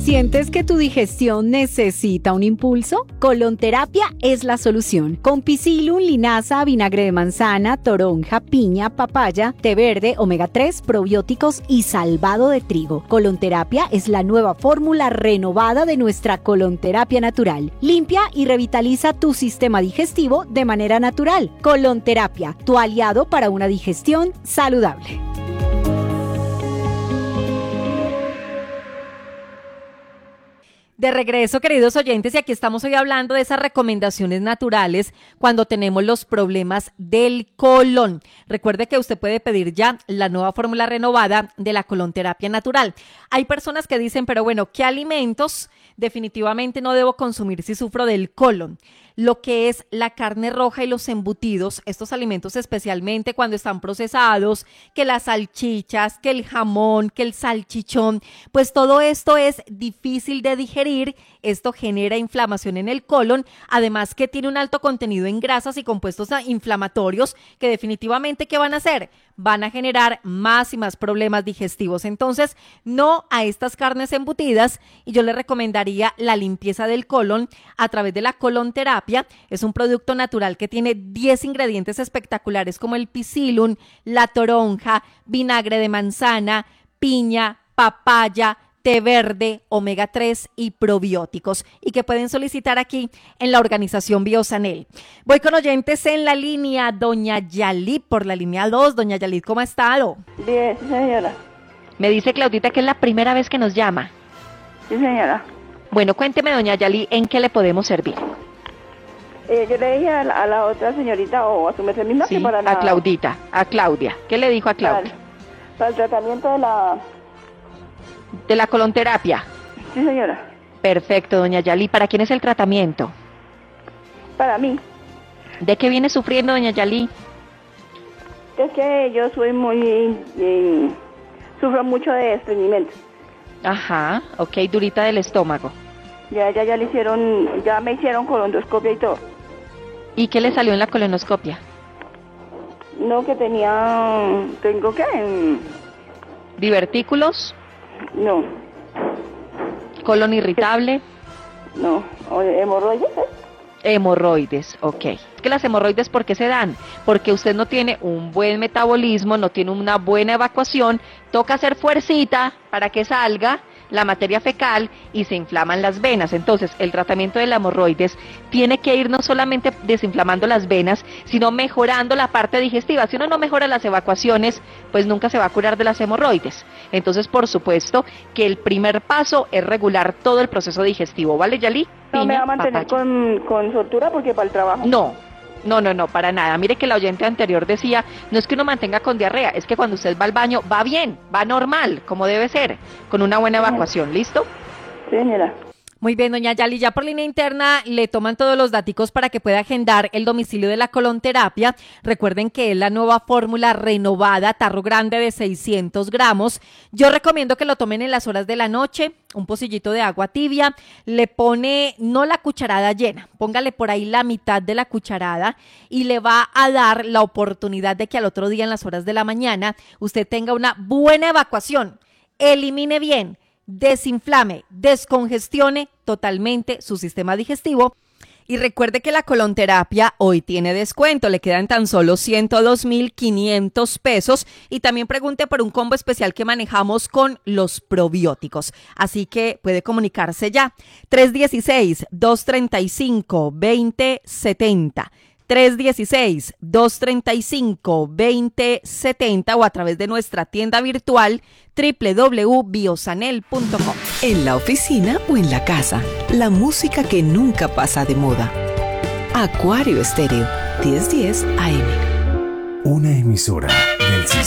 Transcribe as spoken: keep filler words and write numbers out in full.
¿Sientes que tu digestión necesita un impulso? Colonterapia es la solución. Con Psyllium, linaza, vinagre de manzana, toronja, piña, papaya, té verde, omega tres, probióticos y salvado de trigo. Colonterapia es la nueva fórmula renovada de nuestra colonterapia natural. Limpia y revitaliza tu sistema digestivo de manera natural. Colonterapia, tu aliado para una digestión saludable. De regreso, queridos oyentes, y aquí estamos hoy hablando de esas recomendaciones naturales cuando tenemos los problemas del colon. Recuerde que usted puede pedir ya la nueva fórmula renovada de la colonterapia natural. Hay personas que dicen, pero bueno, ¿qué alimentos definitivamente no debo consumir si sufro del colon? Lo que es la carne roja y los embutidos, estos alimentos especialmente cuando están procesados, que las salchichas, que el jamón, que el salchichón, pues todo esto es difícil de digerir, esto genera inflamación en el colon, además que tiene un alto contenido en grasas y compuestos inflamatorios que definitivamente, ¿qué van a hacer? Van a generar más y más problemas digestivos. Entonces, no a estas carnes embutidas, y yo le recomendaría la limpieza del colon a través de la colonterapia. Es un producto natural que tiene diez ingredientes espectaculares como el Psyllium, la toronja, vinagre de manzana, piña, papaya, té verde, omega tres y probióticos, y que pueden solicitar aquí en la organización Biosanel. Voy con oyentes en la línea, doña Yalit, por la línea dos. Doña Yalit, ¿cómo ha estado? Bien, señora. Me dice Claudita que es la primera vez que nos llama. Sí, señora. Bueno, cuénteme, doña Yalit, ¿en qué le podemos servir? Eh, yo le dije a la, a la otra señorita, o a su merced misma, Sí, que para la... a Claudita, a Claudia. ¿Qué le dijo a Claudia? Para, para el tratamiento de la... De la colonterapia. Sí, señora. Perfecto, doña Yalit. ¿Para quién es el tratamiento? Para mí. ¿De qué viene sufriendo, doña Yalit? Es que yo soy muy... Eh, sufro mucho de estreñimiento. Ajá, ok, durita del estómago. Ya, ya, ya le hicieron... Ya me hicieron colondoscopia y todo. ¿Y qué le salió en la colonoscopia? No, que tenía... ¿Tengo qué? ¿Divertículos? No. ¿Colon irritable? No. ¿O hemorroides? ¿eh? Hemorroides, ok. Es que las hemorroides, ¿por qué se dan? Porque usted no tiene un buen metabolismo, no tiene una buena evacuación, toca hacer fuercita para que salga la materia fecal y se inflaman las venas. Entonces, el tratamiento de la hemorroides tiene que ir no solamente desinflamando las venas, sino mejorando la parte digestiva. Si uno no mejora las evacuaciones, pues nunca se va a curar de las hemorroides. Entonces, por supuesto, que el primer paso es regular todo el proceso digestivo. ¿Vale, Yalit? No me va a mantener con, con soltura porque para el trabajo. No. No, no, no, para nada. Mire que la oyente anterior decía, no es que uno mantenga con diarrea, es que cuando usted va al baño, va bien, va normal, como debe ser, con una buena evacuación, ¿listo? Sí, señora. Muy bien, doña Yalit, ya por línea interna le toman todos los daticos para que pueda agendar el domicilio de la colonterapia. Recuerden que es la nueva fórmula renovada, tarro grande de seiscientos gramos. Yo recomiendo que lo tomen en las horas de la noche, un pocillito de agua tibia, le pone no la cucharada llena, póngale por ahí la mitad de la cucharada y le va a dar la oportunidad de que al otro día en las horas de la mañana usted tenga una buena evacuación, elimine bien, desinflame, descongestione totalmente su sistema digestivo. Y recuerde que la colonterapia hoy tiene descuento, le quedan tan solo ciento dos mil quinientos pesos, y también pregunte por un combo especial que manejamos con los probióticos. Así que puede comunicarse ya. tres uno seis, dos tres cinco, dos cero siete cero. tres uno seis, dos tres cinco, dos cero siete cero o a través de nuestra tienda virtual doble u doble u doble u punto biosanel punto com. En la oficina o en la casa, la música que nunca pasa de moda. Acuario Estéreo, diez diez A M. Una emisora del sistema.